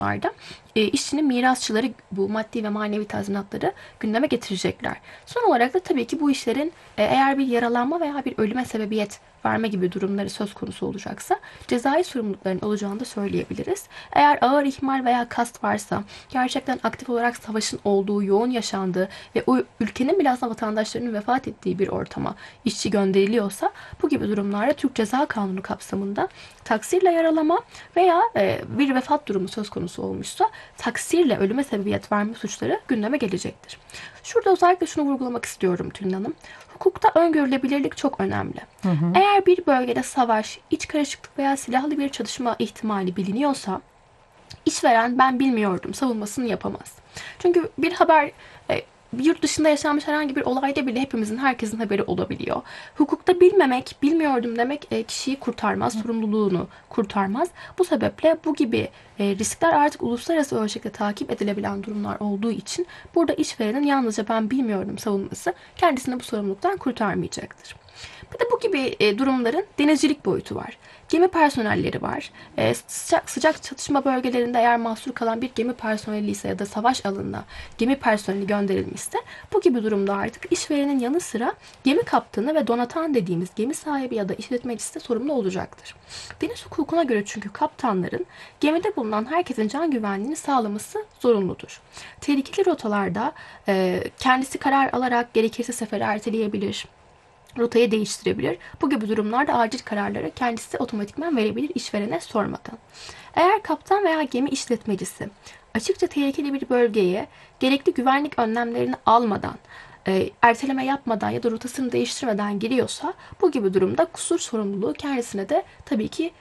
durumlarda işçinin mirasçıları bu maddi ve manevi tazminatları gündeme getirecekler. Son olarak da tabii ki bu işlerin eğer bir yaralanma veya bir ölüme sebebiyet verme gibi durumları söz konusu olacaksa cezai sorumlulukların olacağını da söyleyebiliriz. Eğer ağır ihmal veya kast varsa, gerçekten aktif olarak savaşın olduğu, yoğun yaşandığı ve o ülkenin bilhassa vatandaşlarının vefat ettiği bir ortama işçi gönderiliyorsa, bu gibi durumlarda Türk Ceza Kanunu kapsamında taksirle yaralama veya bir vefat durumu söz konusu olmuşsa taksirle ölüme sebebiyet verme suçları gündeme gelecektir. Şurada özellikle şunu vurgulamak istiyorum Tülin Hanım. Hukukta öngörülebilirlik çok önemli. Hı hı. Eğer bir bölgede savaş, iç karışıklık veya silahlı bir çatışma ihtimali biliniyorsa, işveren ben bilmiyordum savunmasını yapamaz. Çünkü bir haber yurt dışında yaşanmış herhangi bir olayda bile hepimizin, herkesin haberi olabiliyor. Hukukta bilmemek, bilmiyordum demek kişiyi kurtarmaz, sorumluluğunu kurtarmaz. Bu sebeple bu gibi riskler artık uluslararası ölçekte takip edilebilen durumlar olduğu için burada işverenin yalnızca ben bilmiyorum savunması kendisini bu sorumluluktan kurtarmayacaktır. Bir de bu gibi durumların denizcilik boyutu var. Gemi personelleri var. Sıcak çatışma bölgelerinde eğer mahsur kalan bir gemi personeli ise ya da savaş alanına gemi personeli gönderilmişse, bu gibi durumda artık işverenin yanı sıra gemi kaptanı ve donatan dediğimiz gemi sahibi ya da işletmecisi de sorumlu olacaktır. Deniz hukukuna göre çünkü kaptanların gemide bulunan herkesin can güvenliğini sağlaması zorunludur. Tehlikeli rotalarda kendisi karar alarak gerekirse seferi erteleyebilir, rotayı değiştirebilir. Bu gibi durumlarda acil kararları kendisi otomatikman verebilir işverene sormadan. Eğer kaptan veya gemi işletmecisi açıkça tehlikeli bir bölgeye gerekli güvenlik önlemlerini almadan, erteleme yapmadan ya da rotasını değiştirmeden giriyorsa, bu gibi durumda kusur sorumluluğu kendisine de tabii ki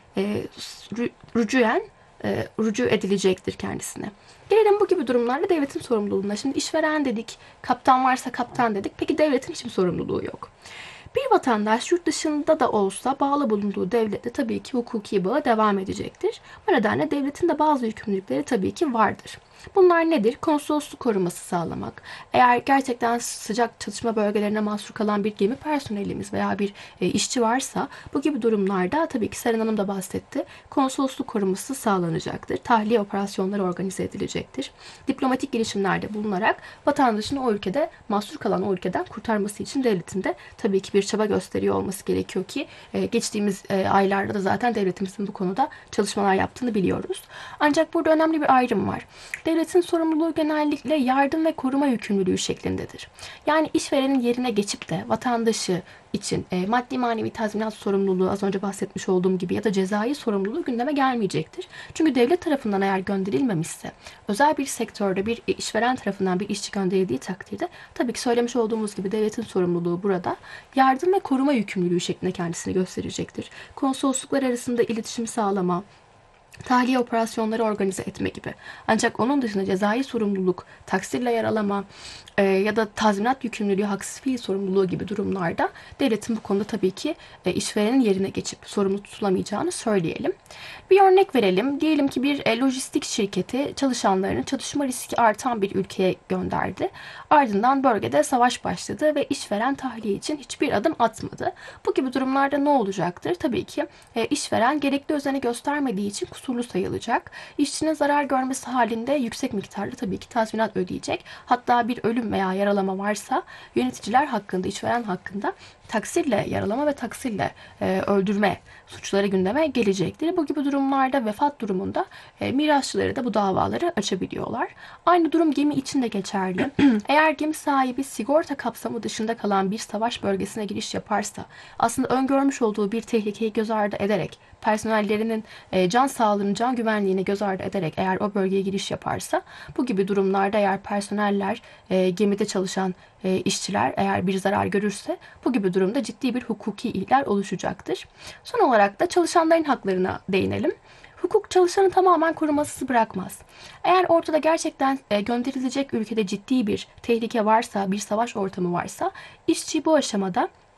rücu edilecektir kendisine. Gelelim bu gibi durumlarda devletin sorumluluğuna. Şimdi işveren dedik, kaptan varsa kaptan dedik. Peki devletin hiçbir sorumluluğu yok. Bir vatandaş yurt dışında da olsa bağlı bulunduğu devlette tabii ki hukuki bağı devam edecektir. Bu nedenle devletin de bazı yükümlülükleri tabii ki vardır. Bunlar nedir? Konsolosluk koruması sağlamak. Eğer gerçekten sıcak çatışma bölgelerine mahsur kalan bir gemi personelimiz veya bir işçi varsa, bu gibi durumlarda tabii ki Seren Hanım da bahsetti. Konsolosluk koruması sağlanacaktır. Tahliye operasyonları organize edilecektir. Diplomatik girişimlerde bulunarak vatandaşın o ülkede mahsur kalan o ülkeden kurtarması için devletin de tabii ki bir çaba gösteriyor olması gerekiyor ki geçtiğimiz aylarda da zaten devletimizin bu konuda çalışmalar yaptığını biliyoruz. Ancak burada önemli bir ayrım var. Devletin sorumluluğu genellikle yardım ve koruma yükümlülüğü şeklindedir. Yani işverenin yerine geçip de vatandaşı için maddi manevi tazminat sorumluluğu, az önce bahsetmiş olduğum gibi, ya da cezai sorumluluğu gündeme gelmeyecektir. Çünkü devlet tarafından eğer gönderilmemişse, özel bir sektörde bir işveren tarafından bir işçi gönderildiği takdirde, tabii ki söylemiş olduğumuz gibi devletin sorumluluğu burada yardım ve koruma yükümlülüğü şeklinde kendisini gösterecektir. Konsolosluklar arasında iletişim sağlama, tahliye operasyonları organize etme gibi. Ancak onun dışında cezai sorumluluk, taksirle yaralama ya da tazminat yükümlülüğü, haksız fiil sorumluluğu gibi durumlarda devletin bu konuda tabii ki işverenin yerine geçip sorumlu tutulamayacağını söyleyelim. Bir örnek verelim. Diyelim ki bir lojistik şirketi çalışanlarını çatışma riski artan bir ülkeye gönderdi. Ardından bölgede savaş başladı ve işveren tahliye için hiçbir adım atmadı. Bu gibi durumlarda ne olacaktır? Tabii ki işveren gerekli özeni göstermediği için kusurlu sayılacak. İşçinin zarar görmesi halinde yüksek miktarda tabii ki tazminat ödeyecek. Hatta bir ölüm veya yaralama varsa yöneticiler hakkında, işveren hakkında taksirle yaralama ve taksirle öldürme suçları gündeme gelecektir. Bu gibi durumlarda, vefat durumunda mirasçıları da bu davaları açabiliyorlar. Aynı durum gemi için de geçerli. Eğer gemi sahibi sigorta kapsamı dışında kalan bir savaş bölgesine giriş yaparsa, aslında öngörmüş olduğu bir tehlikeyi göz ardı ederek, personellerinin can sağlığını, can güvenliğini göz ardı ederek eğer o bölgeye giriş yaparsa, bu gibi durumlarda eğer personeller, gemide çalışan işçiler eğer bir zarar görürse, bu gibi durumda ciddi bir hukuki ihlal oluşacaktır. Son olarak da çalışanların haklarına değinelim. Hukuk çalışanı tamamen korumasız bırakmaz. Eğer ortada gerçekten gönderilecek ülkede ciddi bir tehlike varsa, bir savaş ortamı varsa, işçi bu aşamada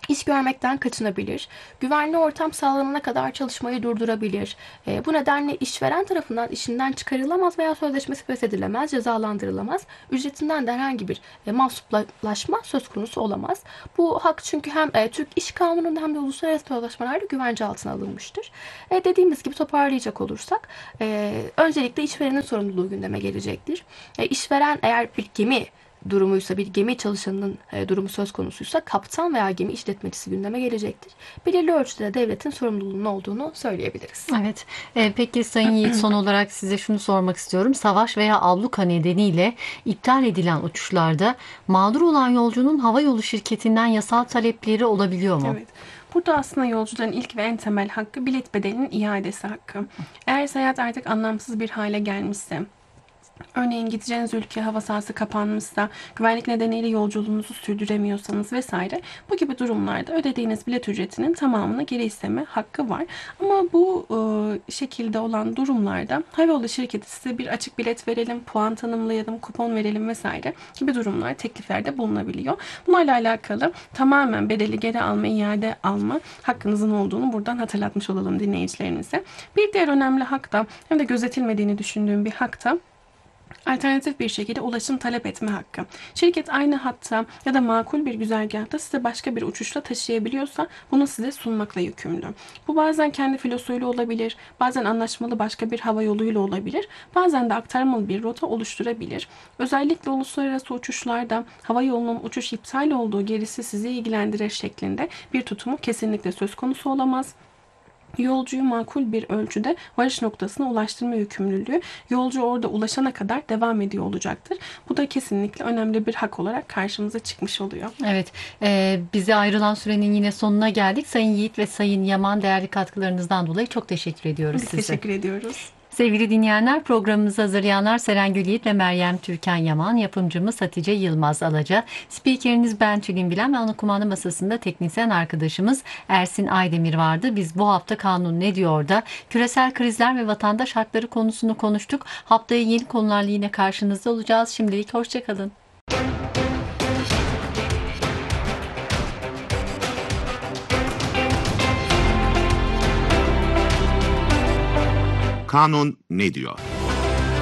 İş görmekten kaçınabilir, güvenli ortam sağlanana kadar çalışmayı durdurabilir. Bu nedenle işveren tarafından işinden çıkarılamaz veya sözleşmesi feshedilemez, cezalandırılamaz. Ücretinden de herhangi bir mahsuplaşma söz konusu olamaz. Bu hak çünkü hem Türk İş Kanunu'nda hem de uluslararası sözleşmelerde güvence altına alınmıştır. Dediğimiz gibi toparlayacak olursak, öncelikle işverenin sorumluluğu gündeme gelecektir. İşveren eğer bir gemi durumuysa, bir gemi çalışanının durumu söz konusuysa kaptan veya gemi işletmecisi gündeme gelecektir. Belirli ölçüde de devletin sorumluluğunun olduğunu söyleyebiliriz. Evet. Peki Sayın Yiğit, son olarak size şunu sormak istiyorum. Savaş veya abluka nedeniyle iptal edilen uçuşlarda mağdur olan yolcunun havayolu şirketinden yasal talepleri olabiliyor mu? Evet. Burada aslında yolcuların ilk ve en temel hakkı bilet bedelinin iadesi hakkı. Eğer seyahat artık anlamsız bir hale gelmişse, örneğin gideceğiniz ülke hava sahası kapanmışsa, güvenlik nedeniyle yolculuğunuzu sürdüremiyorsanız vesaire, bu gibi durumlarda ödediğiniz bilet ücretinin tamamını geri isteme hakkı var. Ama bu şekilde olan durumlarda havayolu şirketi size bir açık bilet verelim, puan tanımlayalım, kupon verelim vesaire gibi durumlar, tekliflerde bulunabiliyor. Bunlarla alakalı tamamen bedeli geri alma, iade alma hakkınızın olduğunu buradan hatırlatmış olalım dinleyicilerimize. Bir diğer önemli hak da, hem de gözetilmediğini düşündüğüm bir hak da, alternatif bir şekilde ulaşım talep etme hakkı. Şirket aynı hatta ya da makul bir güzergahta size başka bir uçuşla taşıyabiliyorsa bunu size sunmakla yükümlü. Bu bazen kendi filosuyla olabilir, bazen anlaşmalı başka bir hava yoluyla olabilir, bazen de aktarmalı bir rota oluşturabilir. Özellikle uluslararası uçuşlarda hava yolunun uçuş iptal olduğu, gerisi sizi ilgilendirir şeklinde bir tutumu kesinlikle söz konusu olamaz. Yolcuyu makul bir ölçüde varış noktasına ulaştırma yükümlülüğü yolcu orada ulaşana kadar devam ediyor olacaktır. Bu da kesinlikle önemli bir hak olarak karşımıza çıkmış oluyor. Evet, bize ayrılan sürenin yine sonuna geldik. Sayın Yiğit ve Sayın Yaman, değerli katkılarınızdan dolayı çok teşekkür ediyoruz Biz size. teşekkür ediyoruz. Sevgili dinleyenler, programımızı hazırlayanlar Serengül Yiğit ve Meryem Türkan Yaman, yapımcımız Hatice Yılmaz Alaca, spikeriniz ben Tülin Bilen ve ana kumanda masasında teknisyen arkadaşımız Ersin Aydemir vardı. Biz bu hafta Kanun Ne Diyor'da küresel krizler ve vatandaş hakları konusunu konuştuk. Haftaya yeni konularla yine karşınızda olacağız. Şimdilik hoşçakalın. Kanun ne diyor?